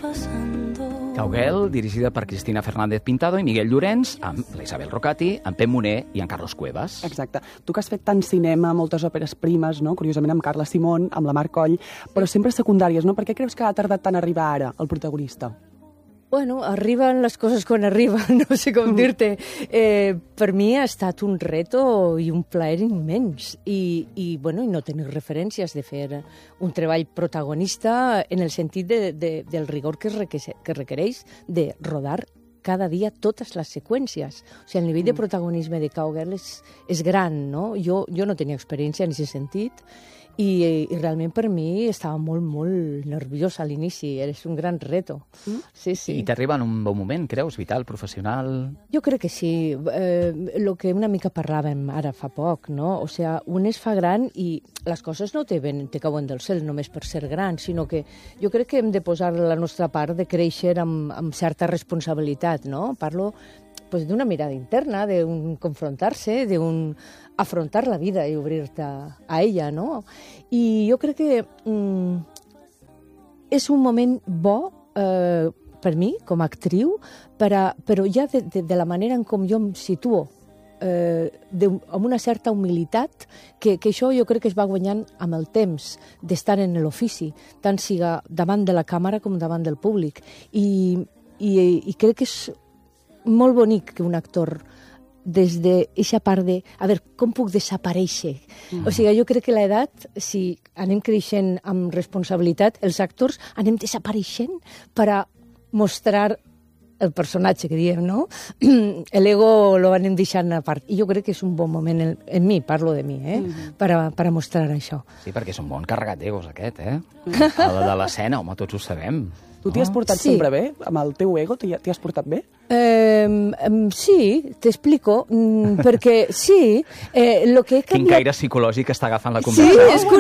Cowgirl, dirigida per Cristina Fernández Pintado i Miguel Llorens, amb la Isabel Rocati, en Pep Moner i en Carlos Cuevas. Exacte. Tu que has fet tant cinema, moltes òperes primes, no? Curiosament amb Carla Simón, amb la Mar Coll, però sempre secundàries, no? Per què creus que ha tardat tant a arribar ara, el protagonista? Bueno, arriben les coses quan arriben, no sé com dir-te. Per mi ha estat un reto i un plaer immens. I no tenir referències de fer un treball protagonista en el sentit del rigor que requereix de rodar cada dia totes les seqüències. O sigui, el nivell de protagonisme de Cowgirl és gran, no? Jo no tenia experiència en aquest sentit i realment per mi estava molt, molt nerviosa a l'inici. És un gran reto. Sí, sí. I t'arriba en un bon moment, creus, vital, professional? Jo crec que sí. El que una mica parlàvem ara fa poc, no? O sigui, un es fa gran i les coses no te cauen del cel només per ser gran, sinó que jo crec que hem de posar la nostra part de créixer amb certa responsabilitat, no? Parlo d'una mirada interna, d'un confrontar-se, d'un afrontar la vida i obrir-te a ella, no? I jo crec que és un moment bo per mi, com a actriu, però ja de la manera en com jo em situo, amb una certa humilitat, que això jo crec que es va guanyant amb el temps d'estar en l'ofici, tant siga davant de la càmera com davant del públic. I crec que és molt bonic que un actor des d'aquesta part de a veure, com puc desaparèixer? O sigui, jo crec que l'edat, si anem creixent amb responsabilitat, els actors anem desapareixent per a mostrar el personatge que diem, no? L'ego lo anem deixant a part. I jo crec que és un bon moment en mi, parlo de mi, per a mostrar això. Sí, perquè és un bon carregat d'egos aquest, El de l'escena, home, tots ho sabem. Tu t'hi has portat sempre bé? Amb el teu ego t'hi has portat bé? Sí, t'explico, perquè sí, lo que he canviat... Quin caire psicològic està agafant la conversa. Sí, és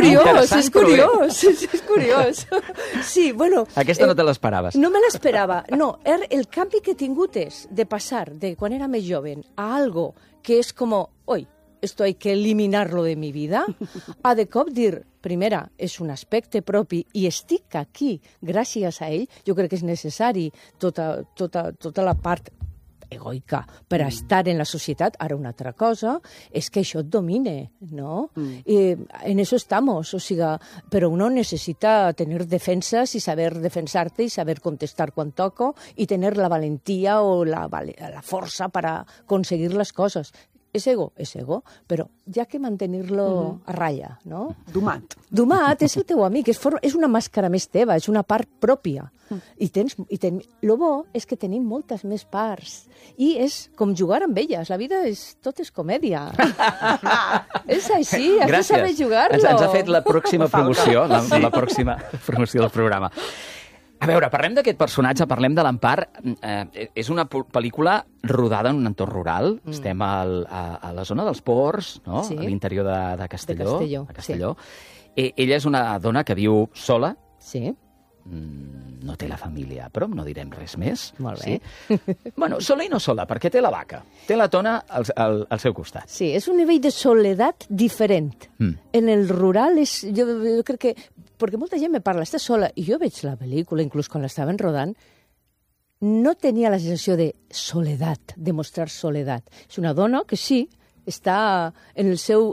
curiós. Sí, bueno... Aquesta no te l'esperaves. No me l'esperava. No, el canvi que he tingut és de passar de quan era més jove a algo que és com, oi, esto hay que eliminarlo de mi vida, a de cop dir, primera, és un aspecte propi i estic aquí gràcies a ell. Jo crec que és necessari tota la part egoica per estar en la societat. Ara una altra cosa és que això et domine, ¿no? En eso estamos, o sigui, però uno necessita tenir defenses i saber defensar-te i saber contestar quan toco i tenir la valentia o la força per a aconseguir les coses. És ego, però ja que mantenir-lo a ratlla, no? Domat és el teu amic, és una màscara més teva, és una part pròpia. Lo bo és que tenim moltes més parts i és com jugar amb elles. La vida tot és comèdia. És així, has de saber jugar-lo. Ens ha fet la pròxima promoció, la pròxima promoció del programa. A veure, parlem d'aquest personatge, parlem de l'Empar. És una pel·lícula rodada en un entorn rural. Estem a la zona dels Ports, no? Sí. A l'interior de Castelló. De Castelló. Sí. Ella és una dona que viu sola. Sí. No té la família a prop, no direm res més. Molt bé. Sí? Bueno, sola i no sola, perquè té la vaca. Té la tona al seu costat. Sí, és un nivell de soledat diferent. En el rural jo crec que... Perquè molta gent me parla, estàs sola, i jo veig la pel·lícula, inclús quan l'estaven rodant, no tenia la sensació de soledat, de mostrar soledat. És una dona que sí, està en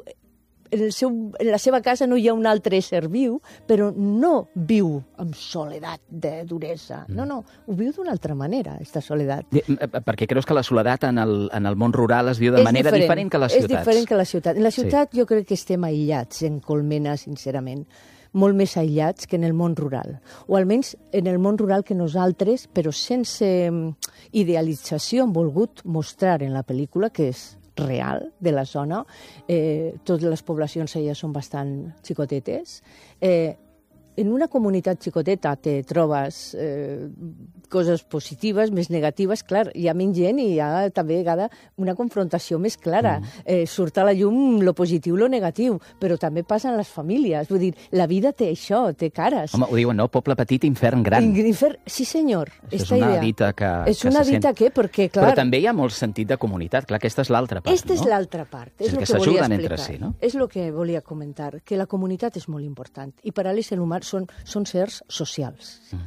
la seva casa no hi ha un altre ésser viu, però no viu amb soledat de duresa. No, ho viu d'una altra manera, aquesta soledat. Perquè creus que la soledat en el món rural es viu de manera diferent que a les ciutats? És diferent que a la ciutat. En la ciutat jo crec que estem aïllats, en Colmena, sincerament, molt més aïllats que en el món rural. O almenys en el món rural que nosaltres, però sense idealització, hem volgut mostrar en la pel·lícula, que és real de la zona. Totes les poblacions allà són bastant xicotetes. En una comunitat xicoteta te trobes coses positives, més negatives, clar, hi ha menys gent i hi ha també una confrontació més clara. Surt a la llum lo positiu, lo negatiu, però també passa en les famílies. Vull dir, la vida té això, té cares. Home, ho diuen, no? Poble petit, infern gran. Sí, senyor. És una dita que és una dita que, perquè, clar... Però també hi ha molt sentit de comunitat. Clar, aquesta és l'altra part, no? Aquesta és l'altra part. És el que s'ajuden entre si, no? És el que volia comentar, que la comunitat és molt important. I per a l'ésser humà són sers socials.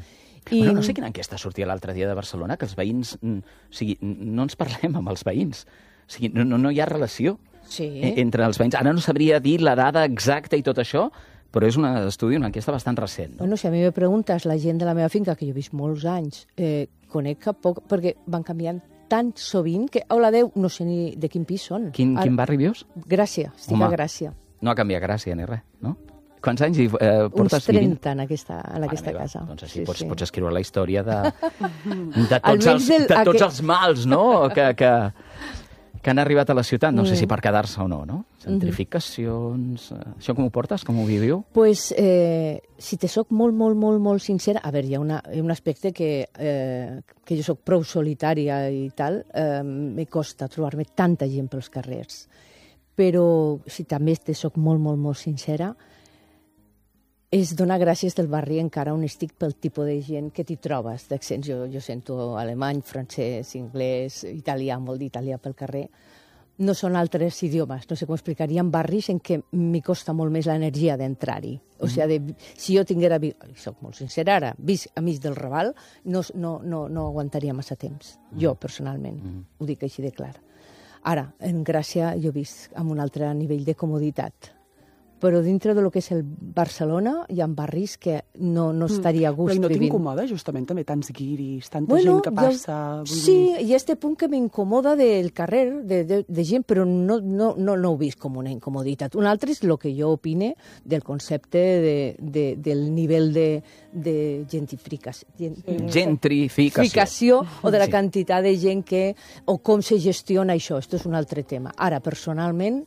Bueno, no sé quina enquesta sortia l'altre dia de Barcelona, que els veïns... O sigui, no ens parlem amb els veïns. O sigui, no hi ha relació entre els veïns. Ara no sabria dir la dada exacta i tot això, però és un estudi, una enquesta bastant recent. No? Bueno, si a mi me preguntes, la gent de la meva finca, que jo he vist molts anys, conec a poc, perquè van canviant tan sovint que, hola, Déu, no sé ni de quin pis són. Quin barri vius? Gràcia, estic a Gràcia. No ha canviat Gràcia ni res, no? Quants anys portes? Uns 30 en aquesta casa. Doncs així pots escriure la història de tots els mals, no?, que han arribat a la ciutat. No sé si per quedar-se o no, no? Gentrificacions... Això com ho portes? Com ho viviu? Pues, si te soc molt sincera... A veure, hi ha un aspecte que jo soc prou solitària i tal, me costa trobar-me tanta gent pels carrers. Però si també te soc molt sincera, és donar gràcies del barri encara on estic pel tipus de gent que t'hi trobes, d'accents. Jo sento alemany, francès, anglès, italià, molt d'italià pel carrer. No són altres idiomes, no sé com explicar. Hi ha barris en què m'hi costa molt més l'energia d'entrar-hi. O sigui, si jo tinguera... Soc molt sincera ara, vist a mig del Raval, no aguantaria massa temps. Jo, personalment, ho dic així de clar. Ara, en Gràcia, jo he vist amb un altre nivell de comoditat. Però dintre del que és el Barcelona hi ha barris que no estaria a gust vivint. Però no t'incomoda, justament, també tants guiris, tanta gent que passa... Sí, hi ha este punt que m'incomoda del carrer, de gent, però no ho he vist com una incomoditat. Un altre és el que jo opine del concepte del nivell de gentrificació o de la quantitat de gent que... o com se gestiona això. Això és un altre tema. Ara, personalment...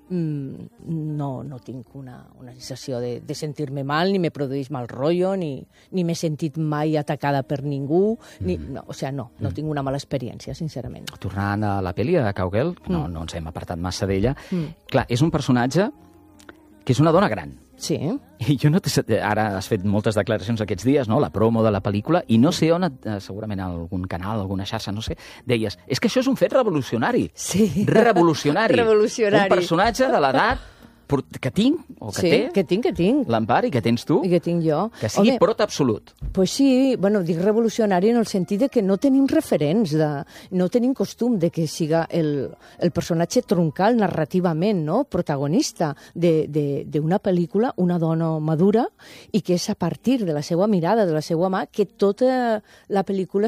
no tinc una sensació de sentir-me mal, ni me produeix mal rotllo, ni m'he sentit mai atacada per ningú, no tinc una mala experiència, sincerament. Tornant a la pel·li, a Cowgirl, no ens hem apartat massa d'ella, clar, és un personatge que és una dona gran. Sí. I jo ara has fet moltes declaracions aquests dies, no?, la promo de la pel·lícula, i no sé on, segurament a algun canal, alguna xarxa, no sé, deies, és que això és un fet revolucionari. Sí. Revolucionari. Revolucionari. Un personatge de l'edat que tinc, o que té... que tinc. L'Empar, i que tens tu. I que tinc jo. Que sigui prot absolut. Pues sí, dic revolucionari en el sentit de que no tenim referents, no tenim costum de que siga el personatge troncal narrativament, no?, protagonista d'una pel·lícula, una dona madura, i que és a partir de la seva mirada, de la seva mà, que tota la pel·lícula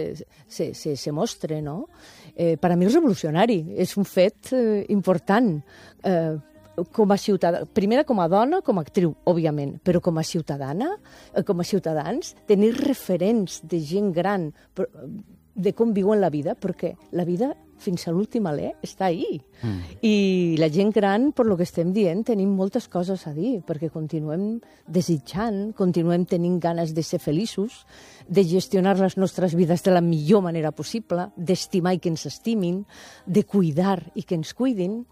se mostra, no? Per a mi és revolucionari, és un fet important. Com a ciutadana, primera com a dona, com a actriu, òbviament, però com a ciutadana, com a ciutadans, tenir referents de gent gran, de com viuen la vida, perquè la vida fins a l'últim alè està ahí. I la gent gran, per lo que estem dient, tenim moltes coses a dir, perquè continuem desitjant, continuem tenint ganes de ser feliços, de gestionar les nostres vides de la millor manera possible, d'estimar i que ens estimin, de cuidar i que ens cuidin.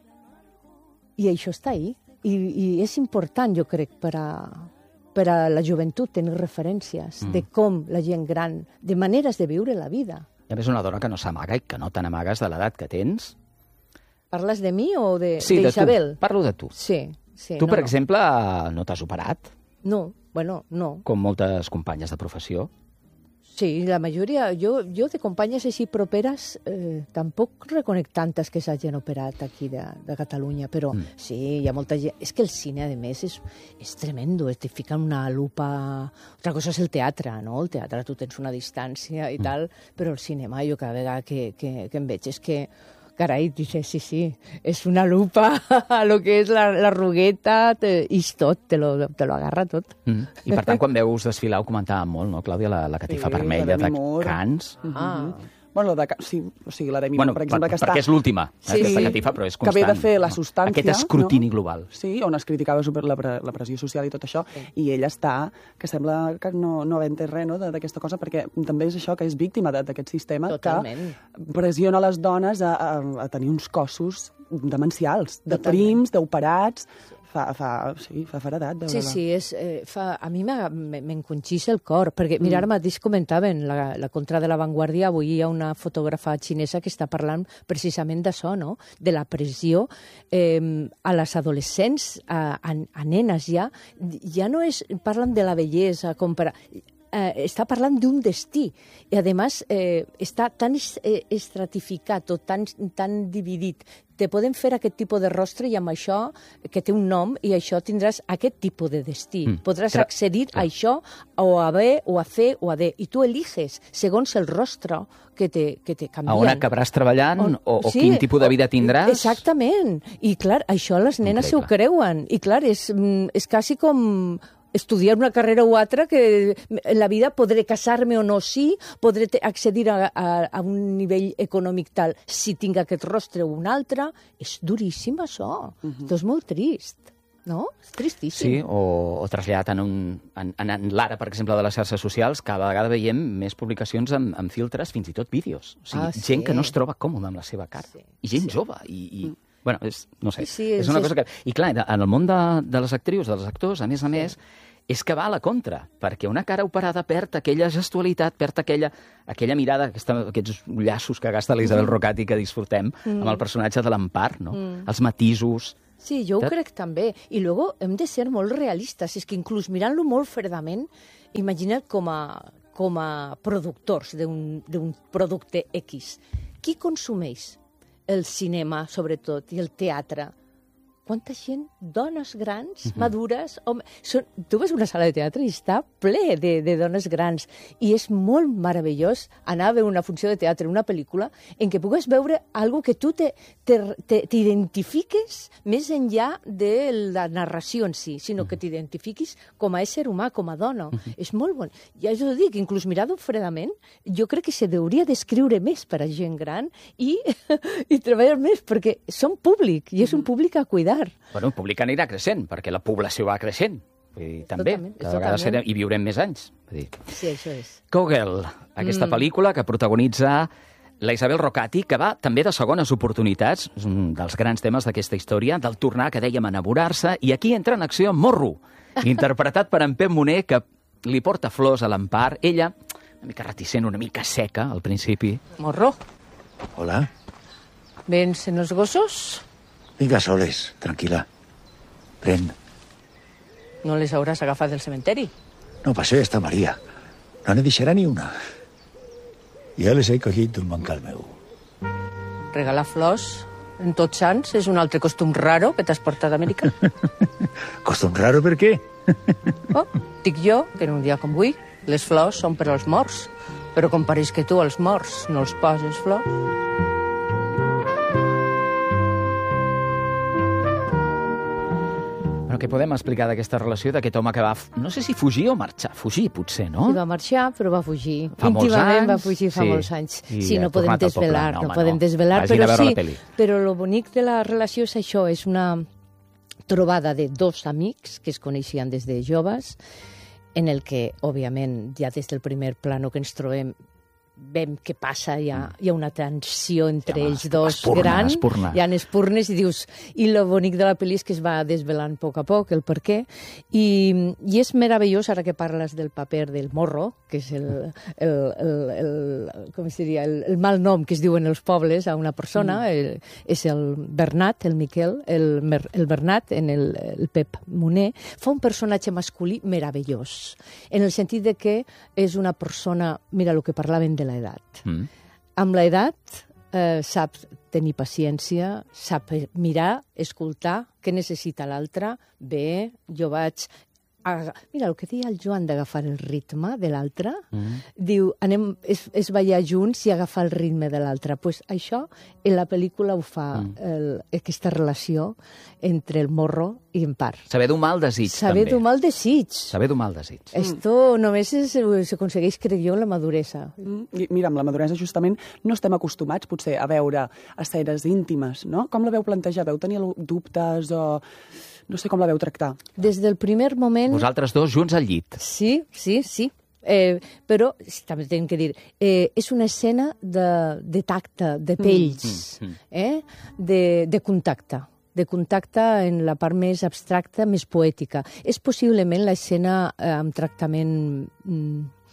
I això està ahí. I és important, jo crec, per a la joventut tenir referències de com la gent gran, de maneres de viure la vida. I a més una dona que no s'amaga i que no te n'amagues de l'edat que tens. Parles de mi o Sí, de Isabel? Tu. Parlo de tu. Sí. Tu, per exemple, no t'has operat? No, no. Com moltes companyes de professió. Sí, la majoria, jo de companyes així properes tampoc reconec tantes que s'hagin operat aquí de Catalunya, però sí, hi ha molta gent. És que el cine, a més, és tremendo, te fiquen una lupa... Altra cosa és el teatre, no? El teatre tu tens una distància i tal, però el cinema jo cada vegada que em veig és que carai, dices, sí, és una lupa a lo que és l'arrugueta, és tot, te lo agarra tot. I per tant, quan veus desfilar, ho comentàvem molt, no, Clàudia, la catifa vermella de Cannes? Bueno, sí, o sigui, la Demi Moore, per exemple, que està... Perquè és l'última, aquesta catifa, però és constant. Que ve de fer la substància... Aquest escrutini global. Sí, on es criticava super la pressió social i tot això, i ella està, que sembla que no ha entès res, no?, d'aquesta cosa, perquè també és això, que és víctima d'aquest sistema que pressiona les dones a tenir uns cossos demencials, de prims, d'operats... Fa feredat, de veritat. Sí, a mi m'enconxissa el cor, perquè, mira, ara mateix comentaven la contra de l'avantguàrdia, avui hi ha una fotògrafa xinesa que està parlant precisament d'això, no?, de la pressió a les adolescents, a nenes ja no és... Parlen de la bellesa, està parlant d'un destí. I, a més, està tan estratificat o tan dividit. Te poden fer aquest tipus de rostre i amb això, que té un nom, i això tindràs aquest tipus de destí. Podràs accedir a això, o a B, o a C, o a D. I tu eliges, segons el rostre que te canvien. A on acabaràs treballant, o quin tipus de vida tindràs. Exactament. I, clar, això les nenes s'ho creuen. I, clar, és quasi com estudiar una carrera o altra que en la vida podré casar-me o no, sí, podré accedir a un nivell econòmic tal si tinc aquest rostre o un altre. És duríssim, això. És molt trist. No? És tristíssim. Sí, o traslladat en l'ara, per exemple, de les xarxes socials, cada vegada veiem més publicacions amb filtres, fins i tot vídeos. O sigui, gent que no es troba còmoda amb la seva cara. I gent jove. Bueno, no sé, és una cosa que... I clar, en el món de les actrius, dels actors, a més, és que va a la contra, perquè una cara operada perd aquella gestualitat, perd aquella mirada, aquests llaços que gasta l'Isabel Rocati que disfrutem amb el personatge de l'Empar, no? Els matisos... Sí, jo ho crec també. I luego hem de ser molt realistes. És que inclús mirant-lo molt fredament, imagina't com a productors d'un producte X. Qui consumeix el cinema, sobretot, i el teatre? Quanta gent, dones grans, madures... Tu vas a una sala de teatre i està ple de dones grans. I és molt meravellós anar a veure una funció de teatre, una pel·lícula, en què pugues veure algo que tu t'identifiques més enllà de la narració en si, sinó que t'identifiquis com a ésser humà, com a dona. És molt bon. Ja us ho dic, inclús mirant-ho fredament, jo crec que se hauria d'escriure més per a gent gran i treballar més, perquè són públic, i és un públic a cuidar. Bueno, el públic anirà creixent, perquè la població va creixent. I també, cada vegada hi viurem més anys. Sí, això és. Cowgirl, aquesta pel·lícula que protagonitza la Isabel Rocati, que va també de segones oportunitats, és un dels grans temes d'aquesta història, del tornar, que dèiem, a enamorar-se, i aquí entra en acció Morro, interpretat per en Pep Moner, que li porta flors a l'Empar. Ella, una mica reticent, una mica seca, al principi. Morro. Hola. Vens en els gossos? Vinga, Soles, tranquil·la. Pren. No les hauràs agafat del cementeri? No passa, està Maria. No ne deixarà ni una. Ja les he collit d'un mancal meu. Regalar flors en Tots Sants és un altre costum raro que t'has portat d'Amèrica. Costum raro per què? Dic jo que en un dia com avui les flors són per als morts, però com pareix que tu als morts no els poses flors... Què podem explicar d'aquesta relació d'aquest home que va, no sé si fugir o marxar? Fugir, potser, no? Sí, va marxar, però va fugir. Fa molts anys. Va fugir fa molts anys. Sí, no podem desvelar, no podem desvelar, però sí, però el bonic de la relació és això, és una trobada de dos amics que es coneixien des de joves, en el que, òbviament, ja des del primer plano que ens trobem, veiem què passa, hi ha una tensió entre ells dos gran, hi ha espurnes i dius... I el bonic de la pel·li és que es va desvelant a poc, el per què, i és meravellós, ara que parles del paper del Morro, que és com es diria, el mal nom que es diuen els pobles a una persona, és el Bernat, el Miquel, el Bernat, en el Pep Moner, fa un personatge masculí meravellós, en el sentit de que és una persona, mira el que parlaven de l'edat. Amb l'edat sap tenir paciència, sap mirar, escoltar què necessita l'altre. Bé, jo vaig... Mira, el que deia el Joan d'agafar el ritme de l'altre, diu, anem es ballar junts i agafar el ritme de l'altre. Pues això, en la pel·lícula ho fa, aquesta relació entre el Morro i Empar. Saber domar el desig, també. Saber domar el desig. Saber domar el desig. Esto només s'aconsegueix, crec jo, en la maduresa. Mira, amb la maduresa, justament, no estem acostumats, potser, a veure escenes íntimes, no? Com la veu plantejar? Veu tenir dubtes o... No sé com la veu tractar. Des del primer moment... Vosaltres dos junts al llit. Sí. Però, també tenim que dir, és una escena de tacte, de pells, de contacte. De contacte en la part més abstracta, més poètica. És possiblement l'escena amb tractament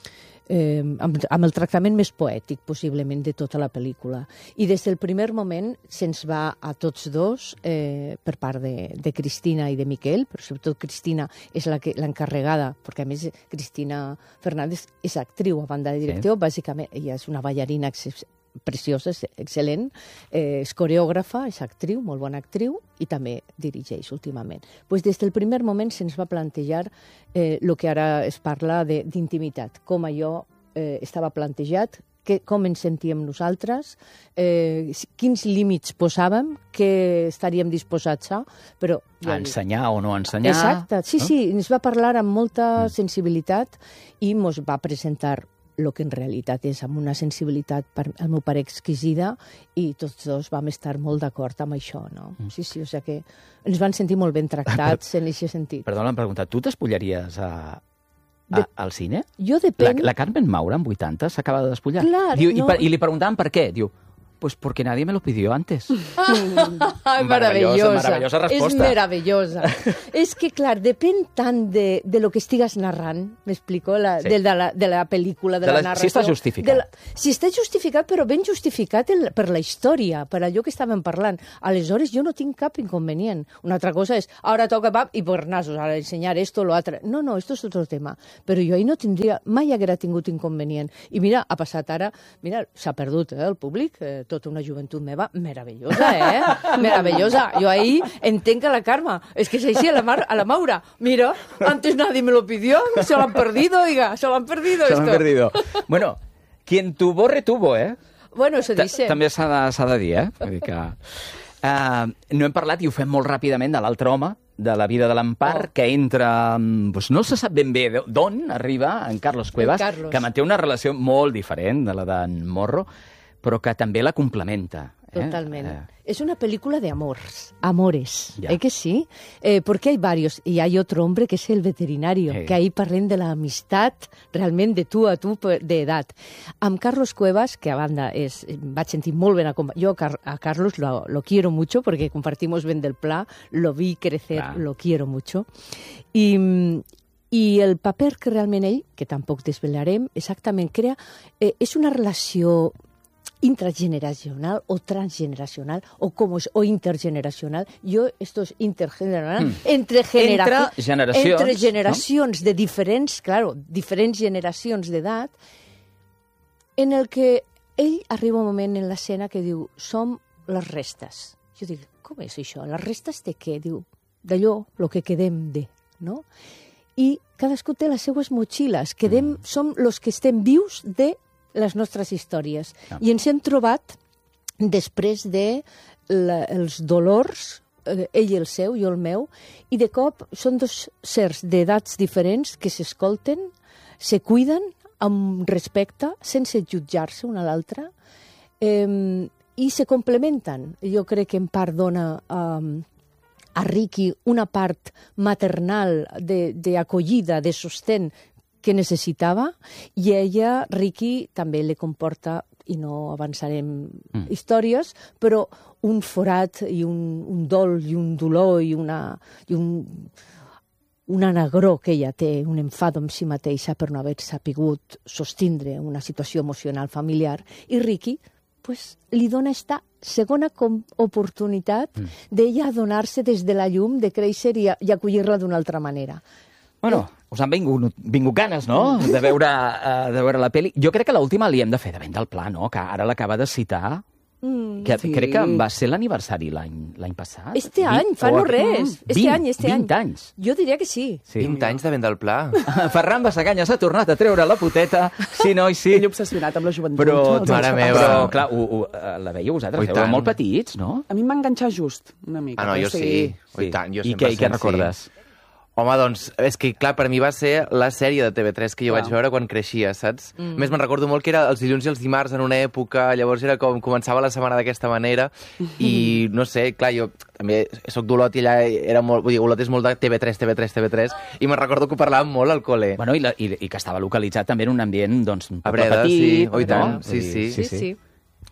amb el tractament més poètic, possiblement, de tota la pel·lícula. I des del primer moment se'ns va a tots dos, per part de Cristina i de Miquel, però sobretot Cristina és l'encarregada, perquè a més Cristina Fernández és actriu a banda de direcció, bàsicament ella és una ballarina preciosa, excel·lent, és coreògrafa, és actriu, molt bona actriu, i també dirigeix últimament. Des del primer moment se'ns va plantejar el que ara es parla d'intimitat, com allò estava plantejat, com ens sentíem nosaltres, quins límits posàvem, què estaríem disposats a... Però, a ensenyar o no ensenyar. Exacte, sí, ens va parlar amb molta sensibilitat i ens va presentar el que en realitat és amb una sensibilitat, al meu pare, exquisida, i tots dos vam estar molt d'acord amb això, no? Sí, o sigui que ens van sentir molt ben tractats en aquest sentit. Perdona, em pregunta, tu t'espollaries al cine? Jo depèn... La Carmen Maura, amb 80, s'acaba de despullar. Clar, I li preguntaven per què. Diu, pues porque nadie me lo pidió antes. Maravillosa resposta. És meravellosa. És que, clar, depèn tant de lo que estigues narrant, m'explico, de la pel·lícula, de la narració. Si està justificat. Si està justificat, però ben justificat per la història, per allò que estàvem parlant. Aleshores, jo no tinc cap inconvenient. Una altra cosa és, ara toca i per nasos, ara ensenyar esto o lo altre. No, esto és otro tema. Però jo ahir no tindria, mai haguera tingut inconvenient. I mira, ha passat ara, mira, s'ha perdut el públic, tota una joventut meva meravellosa, meravellosa. Jo ahí entenc que la Carme, és que s'així a la Maura. Mira, antes nadie me lo pidió, se lo han perdido, oiga, se lo han perdido. Se lo han perdido. Bueno, quien tuvo, retuvo, Bueno, eso dice. També s'ha de dir, Vull dir que... no hem parlat, i ho fem molt ràpidament, de l'altre home, de la vida de l'Empar, que entra... no se sap ben bé d'on arriba en Carlos Cuevas, que manté una relació molt diferent de la d'en Morro, però que també la complementa. Totalment. Es una película de amores, que sí? Porque hay varios, y hay otro hombre que es el veterinario, que ahí parlen de la amistad realment de tu a tu d'edat. Amb Carlos Cuevas, que a banda vaig sentir molt ben acompanyat. Jo a Carlos lo quiero mucho, porque compartimos ben del pla, lo vi crecer, lo quiero mucho. I el paper que realment ell, que tampoc desvelarem, exactament crea, és una relació intrageneracional o transgeneracional o intergeneracional. Esto es intergeneracional. Entre generacions, ¿no? De diferents generacions d'edat, en el que ell arriba un moment en l'escena que diu, som les restes. Jo dic, com és això? Les restes de què? Diu, d'allò, el que quedem de, no? I cadascú té les seues motxilles. Som els que estem vius de les nostres històries. I ens hem trobat, després dels dolors, ell el seu, jo el meu, i de cop són dos sers d'edats diferents que s'escolten, se cuiden amb respecte, sense jutjar-se una a l'altra, i se complementen. Jo crec que en part dona a Ricky una part maternal d'acollida, de sostén, que necessitava, i ella, Ricky, també li comporta, i no avançarem històries, però un forat i un dol i un dolor i una negror que ella té, un enfado amb si mateixa per no haver sapigut sostindre una situació emocional familiar, i Ricky li dona esta segona oportunitat d'ella adonar-se des de la llum, de créixer i acollir-la d'una altra manera. Bueno, us han vingut ganes, no?, de veure la pel·li. Jo crec que l'última li hem de fer de vent del pla, no?, que ara l'acaba de citar. Crec que va ser l'aniversari l'any passat. Any, fa no res. 20 anys. Jo diria que sí. 20 anys de vent del pla. Ferran Bassaganya s'ha tornat a treure la poteta, sí, noi, sí. Ell obsessionat amb la joventut. Mare meva. Però, clar, la veieu vosaltres, éreu molt petits, no? A mi em va enganxar just, una mica. Jo sí. I tant, jo 100%. I què recordes? Home, doncs, és que, clar, per mi va ser la sèrie de TV3 que jo vaig veure quan creixia, saps? Més me'n recordo molt que era els dilluns i els dimarts en una època, llavors era com començava la setmana d'aquesta manera, i no sé, clar, jo també soc d'Olot i allà era molt... Vull dir, Olot és molt de TV3, i me'n recordo que ho parlàvem molt al col·le. Bueno, i que estava localitzat també en un ambient, doncs, a Breda, petit, sí, i tant, sí.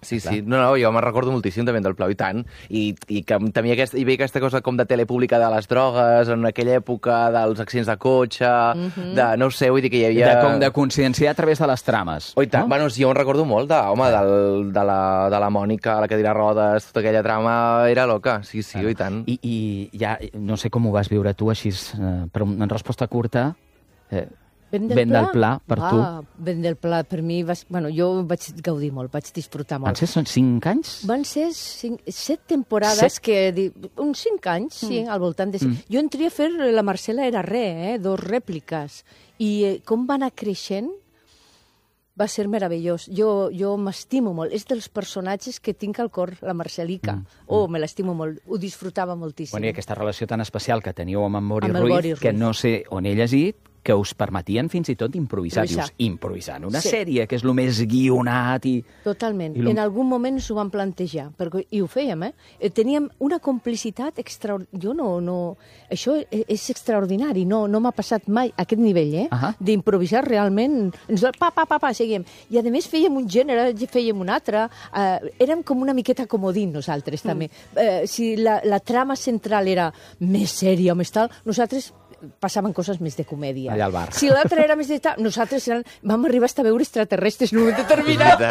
Sí, sí. No, jo me'n recordo moltíssim també del Plau, i tant. I que també hi havia aquesta cosa com de telepública de les drogues, en aquella època dels accidents de cotxe, de, no ho sé, vull dir que hi havia... Com de conscienciar a través de les trames. Oh, i tant. Bueno, sí, jo en recordo molt de la Mònica, la cadira rodes, tota aquella trama era loca, sí, oh, i tant. I ja, no sé com ho vas viure tu, així, però en resposta curta... Vent del Pla, per tu? Vent del Pla, per mi... Bueno, jo vaig gaudir molt, vaig disfrutar molt. Van ser 5 anys? Van ser 7 temporades, uns 5 anys, sí, al voltant de... Jo entria a fer La Marcela era res, 2 rèpliques. I com va anar creixent va ser meravellós. Jo m'estimo molt. És dels personatges que tinc al cor, la Marcelica. Me l'estimo molt. Ho disfrutava moltíssim. Bueno, i aquesta relació tan especial que teníeu amb en Bori Ruiz, que no sé on he llegit, que us permetien fins i tot improvisar. Dius, improvisar en una sèrie, que és el més guionat i... Totalment. En algun moment s'ho van plantejar, i ho fèiem, Teníem una complicitat extraordinària. Això és extraordinari, no m'ha passat mai a aquest nivell, d'improvisar realment. Seguíem. I a més fèiem un gènere, fèiem un altre. Érem com una miqueta comodín nosaltres, també. Si la trama central era més sèria o més tal, nosaltres passaven coses més de comèdia. Allà al bar. Si l'altre era més de... Nosaltres vam arribar a veure extraterrestres en un moment determinat.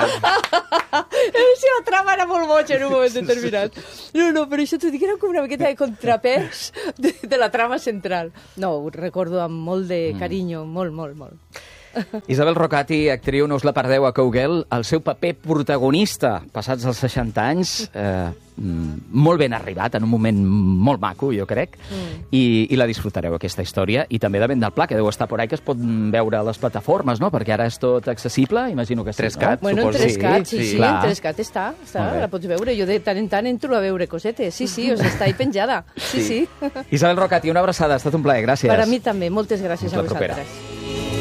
Si la trama era molt boja en un moment determinat. No, però això t'ho dic, era com una miqueta de contrapès de la trama central. No, ho recordo amb molt de carinyo, molt, molt, molt. Isabel Rocati, actriu, no us la perdeu a Cowgirl, el seu paper protagonista, passats els 60 anys, molt ben arribat, en un moment molt maco, jo crec, i la disfrutareu, aquesta història, i també de Vent del Pla, que deu estar por ahí, que es pot veure a les plataformes, no?, perquè ara és tot accessible, imagino que sí, 3Cat, no? Bueno, en 3Cat, sí, clar. en 3Cat està, la pots veure. Jo de tant en tant entro a veure cosetes. Sí, està ahí penjada. Sí. Isabel Rocati, una abraçada, ha estat un plaer, gràcies. Per a mi també, moltes gràcies a vosaltres.